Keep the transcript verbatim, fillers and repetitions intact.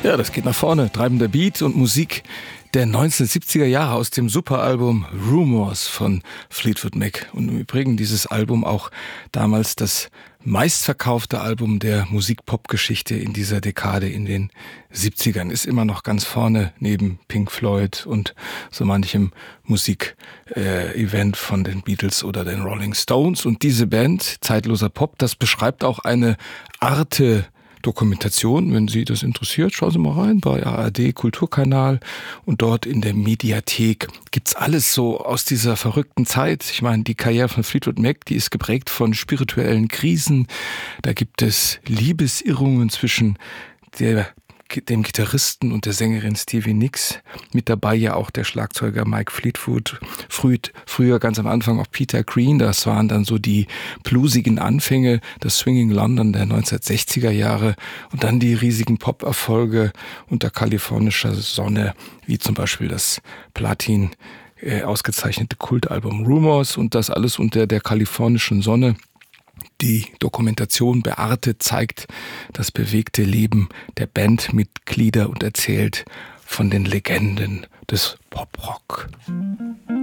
Ja, das geht nach vorne. Treibender Beat und Musik der neunzehnhundertsiebziger Jahre aus dem Superalbum Rumours von Fleetwood Mac. Und im Übrigen dieses Album auch damals das meistverkaufte Album der Musik-Pop-Geschichte in dieser Dekade in den siebzigern. Ist immer noch ganz vorne neben Pink Floyd und so manchem Musik-Event äh, von den Beatles oder den Rolling Stones. Und diese Band, Zeitloser Pop, das beschreibt auch eine Arte Dokumentation, wenn Sie das interessiert, schauen Sie mal rein bei A R D Kulturkanal und dort in der Mediathek gibt's alles so aus dieser verrückten Zeit. Ich meine, die Karriere von Fleetwood Mac, die ist geprägt von spirituellen Krisen. Da gibt es Liebesirrungen zwischen der dem Gitarristen und der Sängerin Stevie Nicks, mit dabei ja auch der Schlagzeuger Mike Fleetwood, früh, früher ganz am Anfang auch Peter Green, das waren dann so die bluesigen Anfänge, das Swinging London der neunzehnhundertsechziger Jahre und dann die riesigen Pop-Erfolge unter kalifornischer Sonne, wie zum Beispiel das Platin äh, ausgezeichnete Kultalbum Rumours und das alles unter der kalifornischen Sonne. Die Dokumentation Beate zeigt das bewegte Leben der Bandmitglieder und erzählt von den Legenden des Poprock.